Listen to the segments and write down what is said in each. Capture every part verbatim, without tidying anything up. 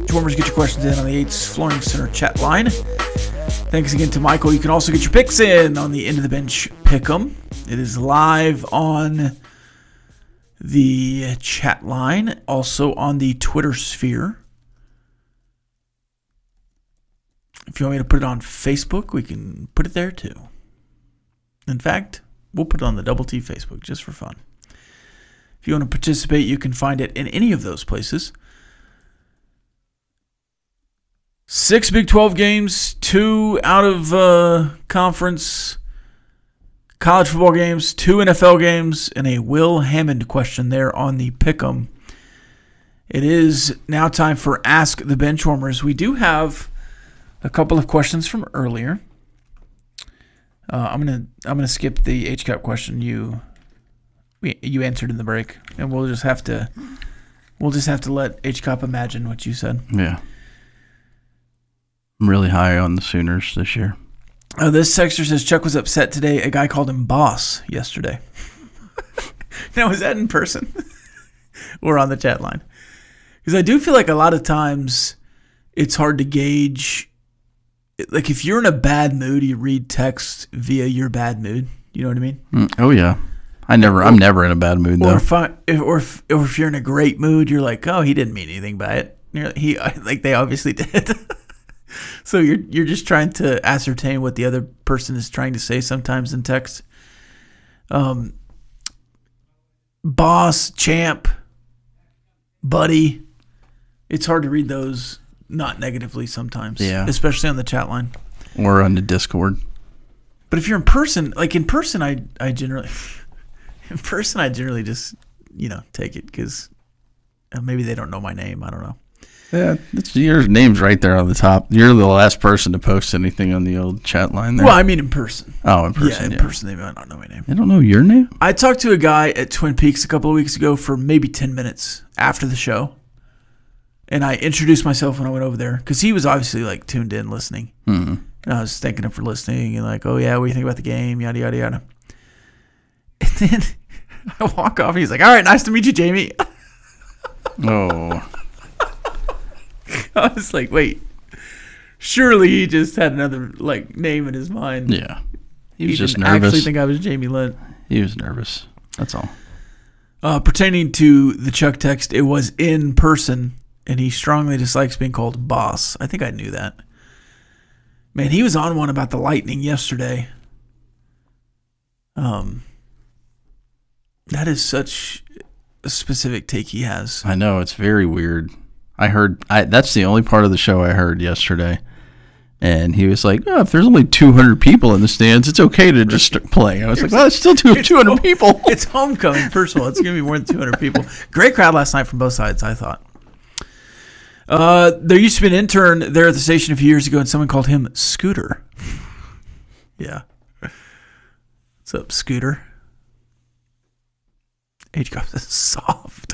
Benchwarmers, get your questions in on the Yates Flooring Center chat line. Thanks again to Michael. You can also get your picks in on the End of the Bench Pick'em. It is live on the chat line, also on the Twitter sphere. If you want me to put it on Facebook, we can put it there too. In fact, we'll put it on the Double T Facebook just for fun. If you want to participate, you can find it in any of those places. Six Big twelve games, two out of uh, conference college football games, two N F L games, and a Will Hammond question there on the Pick'em. It is now time for Ask the Benchwarmers. We do have a couple of questions from earlier. Uh, I'm gonna I'm gonna skip the H CAP question you we, you answered in the break, and we'll just have to we'll just have to let H CAP imagine what you said. Yeah. I'm really high on the Sooners this year. Uh, this texter says Chuck was upset today. A guy called him boss yesterday. Now, is that in person or on the chat line? Because I do feel like a lot of times it's hard to gauge. Like if you're in a bad mood, you read text via your bad mood. You know what I mean? Mm, oh yeah. I never. Or, I'm never in a bad mood though. Or if, I, if, or, if, or if you're in a great mood, you're like, oh, he didn't mean anything by it. You're like, he like they obviously did. So you're you're just trying to ascertain what the other person is trying to say sometimes in text. Um, boss, champ, buddy. It's hard to read those not negatively sometimes. Yeah. Especially on the chat line. Or on the Discord. But if you're in person, like in person, I I generally in person I generally just you know take it because maybe they don't know my name. I don't know. Yeah, it's, your name's right there on the top. You're the last person to post anything on the old chat line there. Well, I mean in person. Oh, in person. Yeah, in yeah. person they might not know my name. They don't know your name? I talked to a guy at Twin Peaks a couple of weeks ago for maybe ten minutes after the show. And I introduced myself when I went over there because he was obviously like tuned in listening. Mm-hmm. And I was thanking him for listening and like, oh yeah, what do you think about the game? Yada, yada, yada. And then I walk off and he's like, all right, nice to meet you, Jamie. Oh. I was like, wait, surely he just had another like name in his mind. Yeah. He was he just didn't nervous. actually think I was Jamie Lent. He was nervous. That's all. Uh, pertaining to the Chuck text, it was in person, and he strongly dislikes being called boss. I think I knew that. Man, he was on one about the Lightning yesterday. Um, that is such a specific take he has. I know. It's very weird. I heard I that's the only part of the show I heard yesterday. And he was like, oh, if there's only two hundred people in the stands, it's okay to just start playing. I was like, well, it's still two hundred people. It's homecoming. First of all, it's going to be more than two hundred people. Great crowd last night from both sides, I thought. Uh, there used to be an intern there at the station a few years ago, and someone called him Scooter. Yeah. What's up, Scooter? H Cup is soft.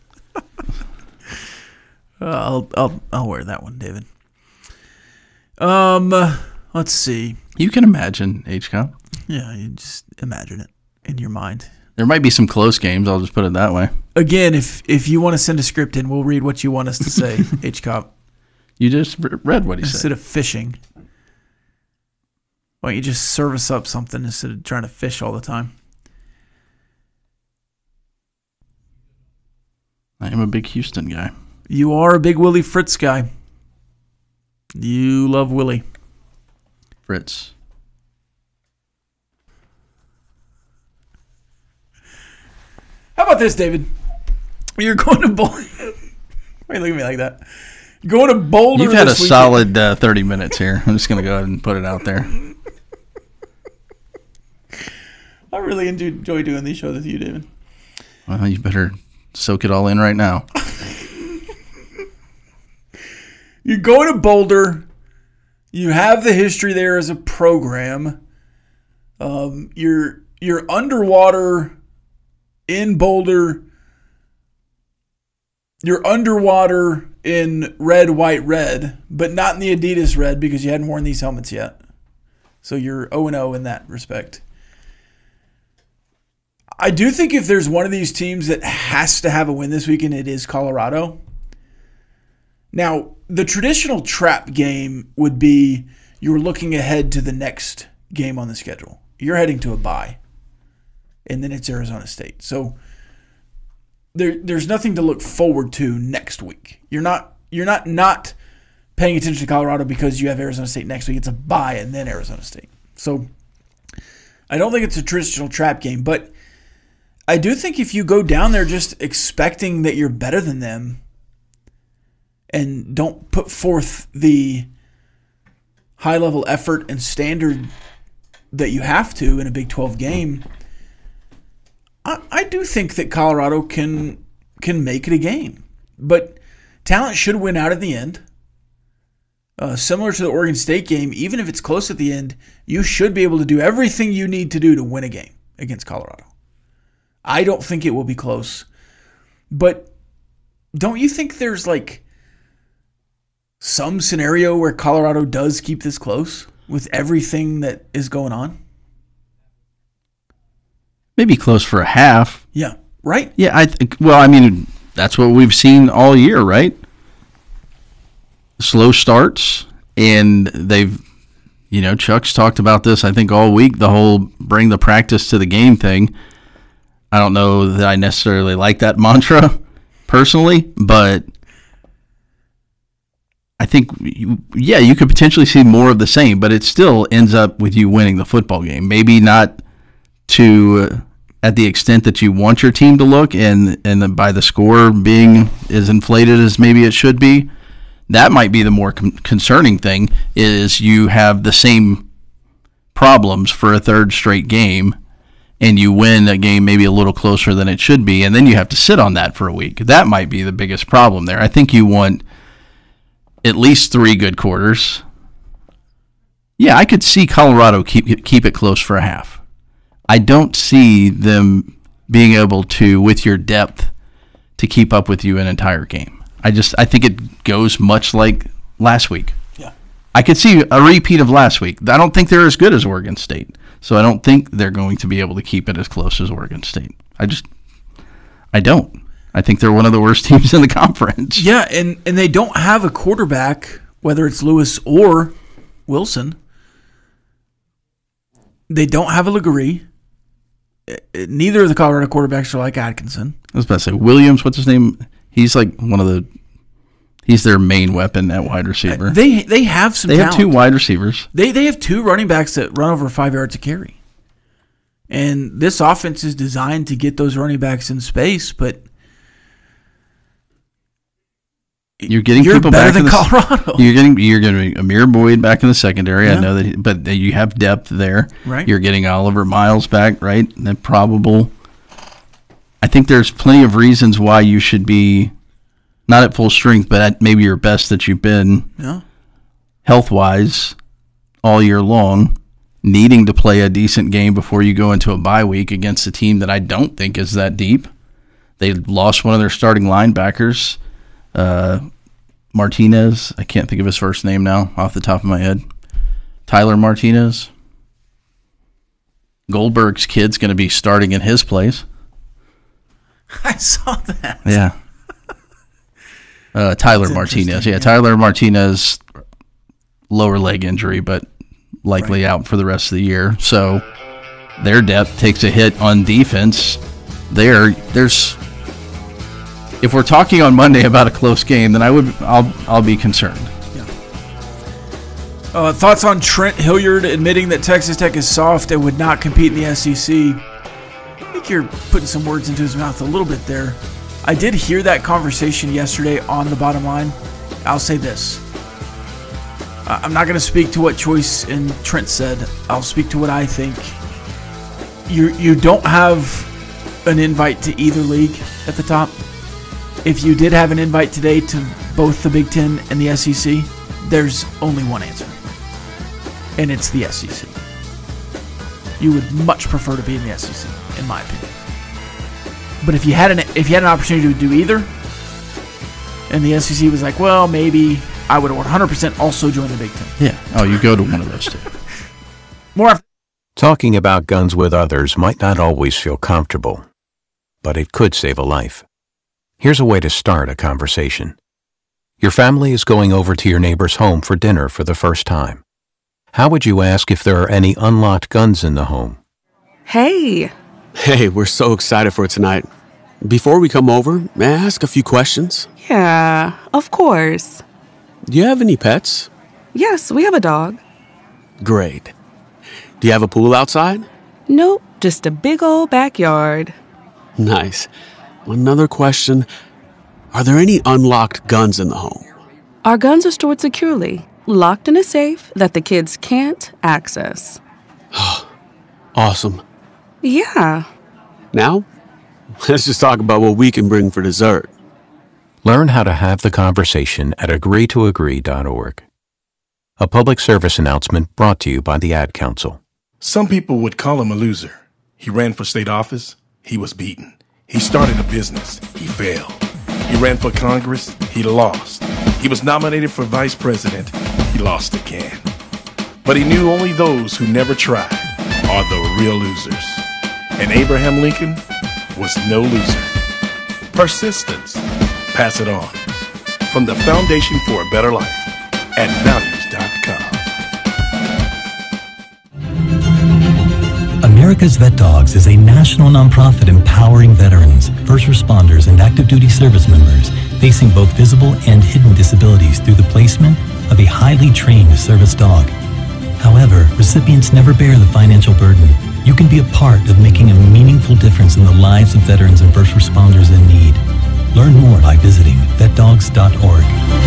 uh, I'll I'll I'll wear that one, David. Um, let's see. You can imagine H-Cup. Yeah, you just imagine it in your mind. There might be some close games. I'll just put it that way. Again, if if you want to send a script in, we'll read what you want us to say, H-Cop. You just read what he instead said. Instead of fishing. Why don't you just serve us up something instead of trying to fish all the time? I am a big Houston guy. You are a big Willie Fritz guy. You love Willie. Fritz. How about this, David? You're going to Boulder. Why are you looking at me like that? You're going to Boulder. You've had a weekend. solid uh, thirty minutes here. I'm just going to go ahead and put it out there. I really enjoy doing these shows with you, David. Well, you better soak it all in right now. You're going to Boulder. You have the history there as a program. Um, you're you're underwater in Boulder. You're underwater in red, white, red, but not in the Adidas red because you hadn't worn these helmets yet. So you're oh and oh in that respect. I do think if there's one of these teams that has to have a win this weekend, it is Colorado. Now, the traditional trap game would be you're looking ahead to the next game on the schedule. You're heading to a bye, and then it's Arizona State. So there, there's nothing to look forward to next week. You're not you're not not paying attention to Colorado because you have Arizona State next week. It's a bye and then Arizona State. So I don't think it's a traditional trap game, but I do think if you go down there just expecting that you're better than them and don't put forth the high-level effort and standard that you have to in a Big twelve game, I, I do think that Colorado can can make it a game. But talent should win out at the end. Uh, similar to the Oregon State game, even if it's close at the end, you should be able to do everything you need to do to win a game against Colorado. I don't think it will be close. But don't you think there's like some scenario where Colorado does keep this close with everything that is going on? Maybe close for a half. Yeah, right? Yeah, I think, well, I mean, that's what we've seen all year, right? Slow starts, and they've, you know, Chuck's talked about this, I think, all week, the whole bring the practice to the game thing. I don't know that I necessarily like that mantra personally, but I think, you, yeah, you could potentially see more of the same, but it still ends up with you winning the football game. Maybe not to uh, at the extent that you want your team to look, and and by the score being as inflated as maybe it should be. That might be the more con- concerning thing, is you have the same problems for a third straight game, and you win a game maybe a little closer than it should be, and then you have to sit on that for a week. That might be the biggest problem there. I think you want at least three good quarters. Yeah, I could see Colorado keep keep it close for a half. I don't see them being able to, with your depth, to keep up with you an entire game. I just I think it goes much like last week. Yeah, I could see a repeat of last week. I don't think they're as good as Oregon State, so I don't think they're going to be able to keep it as close as Oregon State. I just I don't. I think they're one of the worst teams in the conference. Yeah, and, and they don't have a quarterback, whether it's Lewis or Wilson. They don't have a Legree. Neither of the Colorado quarterbacks are like Atkinson. I was about to say, Williams, what's his name? He's like one of the – he's their main weapon at wide receiver. They they have some They talent. have two wide receivers. They They have two running backs that run over five yards a carry. And this offense is designed to get those running backs in space, but – You're getting You're people better back than in the, Colorado. You're getting you're getting Amir Boyd back in the secondary. Yeah. I know that, he, but you have depth there. Right. You're getting Oliver Miles back, right? That probable. I think there's plenty of reasons why you should be not at full strength, but at maybe your best that you've been Yeah. health wise all year long. Needing to play a decent game before you go into a bye week against a team that I don't think is that deep. They lost one of their starting linebackers. Uh, Martinez, I can't think of his first name now off the top of my head. Tyler Martinez. Goldberg's kid's going to be starting in his place. I saw that. Yeah. Uh, Tyler That's Martinez. interesting, Yeah, yeah. Tyler Martinez, lower leg injury, but likely Right. out for the rest of the year. So their depth takes a hit on defense. There, there's. If we're talking on Monday about a close game, then I would, I'll, I'll be concerned. Uh, thoughts on Trent Hilliard admitting that Texas Tech is soft and would not compete in the S E C? I think you're putting some words into his mouth a little bit there. I did hear that conversation yesterday on the Bottom Line. I'll say this. Uh, I'm not going to speak to what Choice and Trent said. I'll speak to what I think. You you don't have an invite to either league at the top. If you did have an invite today to both the Big Ten and the S E C, there's only one answer, and it's the S E C. You would much prefer to be in the S E C, in my opinion. But if you had an if you had an opportunity to do either, and the S E C was like, well, maybe, I would one hundred percent also join the Big Ten. Yeah. Oh, you go to one of those two. More after- Talking about guns with others might not always feel comfortable, but it could save a life. Here's a way to start a conversation. Your family is going over to your neighbor's home for dinner for the first time. How would you ask if there are any unlocked guns in the home? Hey. Hey, we're so excited for tonight. Before we come over, may I ask a few questions? Yeah, of course. Do you have any pets? Yes, we have a dog. Great. Do you have a pool outside? Nope, just a big old backyard. Nice. Another question. Are there any unlocked guns in the home? Our guns are stored securely, locked in a safe that the kids can't access. Awesome. Yeah. Now, let's just talk about what we can bring for dessert. Learn how to have the conversation at agree to agree dot org. A public service announcement brought to you by the Ad Council. Some people would call him a loser. He ran for state office. He was beaten. He started a business. He failed. He ran for Congress. He lost. He was nominated for vice president. He lost again. But he knew only those who never tried are the real losers. And Abraham Lincoln was no loser. Persistence. Pass it on. From the Foundation for a Better Life at values dot com. America's Vet Dogs is a national nonprofit empowering veterans, first responders, and active duty service members facing both visible and hidden disabilities through the placement of a highly trained service dog. However, recipients never bear the financial burden. You can be a part of making a meaningful difference in the lives of veterans and first responders in need. Learn more by visiting vet dogs dot org.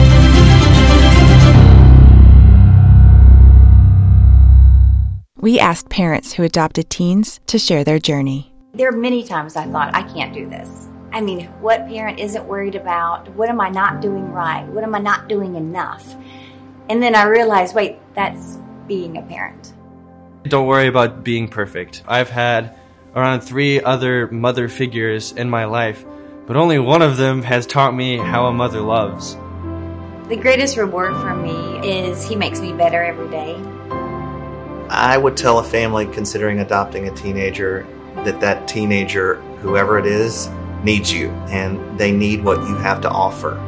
We asked parents who adopted teens to share their journey. There are many times I thought, I can't do this. I mean, what parent isn't worried about, what am I not doing right? What am I not doing enough? And then I realized, wait, that's being a parent. Don't worry about being perfect. I've had around three other mother figures in my life, but only one of them has taught me how a mother loves. The greatest reward for me is he makes me better every day. I would tell a family considering adopting a teenager that that teenager, whoever it is, needs you, and they need what you have to offer.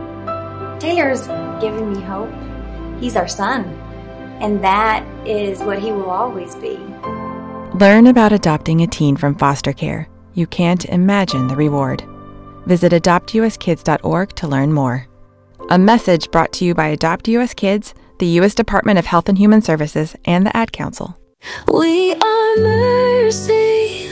Taylor's given me hope. He's our son, and that is what he will always be. Learn about adopting a teen from foster care. You can't imagine the reward. Visit adopt u s kids dot org to learn more. A message brought to you by Adopt U S Kids, the U S Department of Health and Human Services, and the Ad Council. We are Mercy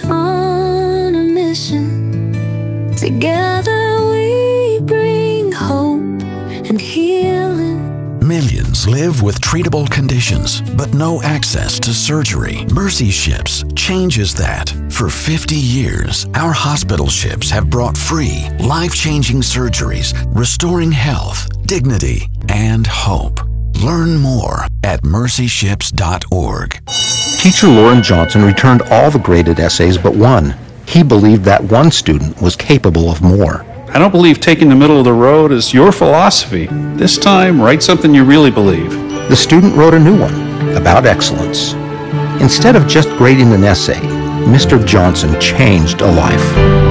on a mission. Together we bring hope and healing. Millions live with treatable conditions, but no access to surgery. Mercy Ships changes that. For fifty years, our hospital ships have brought free, life-changing surgeries, restoring health, dignity, and hope. Learn more at mercy ships dot org. Teacher Lauren Johnson returned all the graded essays but one. He believed that one student was capable of more. I don't believe taking the middle of the road is your philosophy. This time, write something you really believe. The student wrote a new one about excellence. Instead of just grading an essay, Mister Johnson changed a life.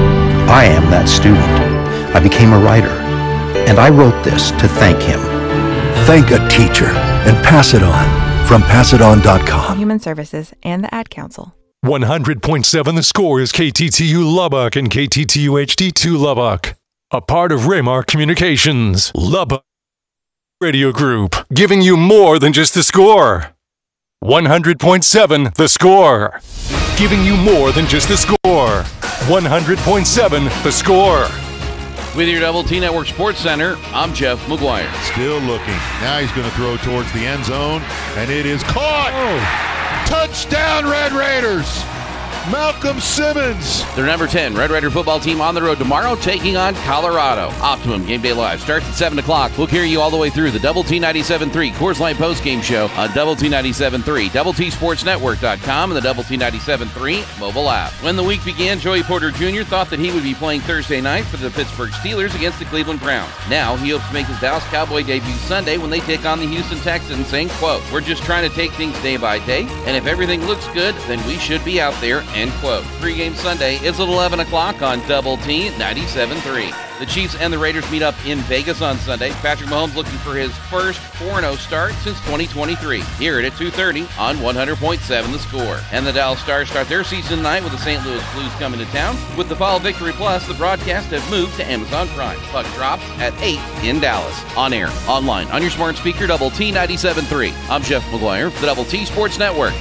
I am that student. I became a writer, and I wrote this to thank him. Thank a teacher and pass it on from pass it on dot com. Human Services and the Ad Council. one hundred point seven The Score is K T T U Lubbock and K T T U H D two Lubbock. A part of Raymar Communications, Lubbock Radio Group, giving you more than just the score. one hundred point seven The Score, giving you more than just the score. one hundred point seven The Score. With your Double T Network Sports Center, I'm Jeff McGuire. Still looking. Now he's going to throw towards the end zone, and it is caught. Oh. Touchdown, Red Raiders. Malcolm Simmons. Their number ten Red Raider football team on the road tomorrow, taking on Colorado. Optimum Game Day Live starts at seven o'clock. We'll carry you all the way through the Double T ninety-seven point three Coors Light postgame show on Double T ninety-seven point three, Double T Sports Network dot com, and the Double T ninety-seven point three mobile app. When the week began, Joey Porter Junior thought that he would be playing Thursday night for the Pittsburgh Steelers against the Cleveland Browns. Now, he hopes to make his Dallas Cowboy debut Sunday when they take on the Houston Texans, saying, quote, "We're just trying to take things day by day, and if everything looks good, then we should be out there," end quote. Pre-game Sunday is at eleven o'clock on Double T ninety-seven point three. The Chiefs and the Raiders meet up in Vegas on Sunday. Patrick Mahomes looking for his first four and oh start since twenty twenty-three. Hear it at two thirty on one hundred point seven The Score. And the Dallas Stars start their season tonight with the Saint Louis Blues coming to town. With the Follow Victory Plus, the broadcast have moved to Amazon Prime. Puck drops at eight in Dallas. On air, online, on your smart speaker, Double T ninety-seven point three. I'm Jeff McGuire for the Double T Sports Network.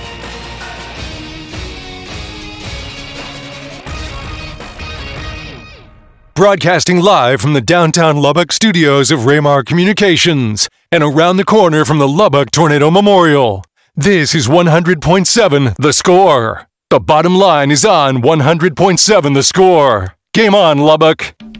Broadcasting live from the downtown Lubbock studios of Raymar Communications and around the corner from the Lubbock Tornado Memorial. This is one hundred point seven The Score. The bottom line is on one hundred point seven The Score. Game on, Lubbock.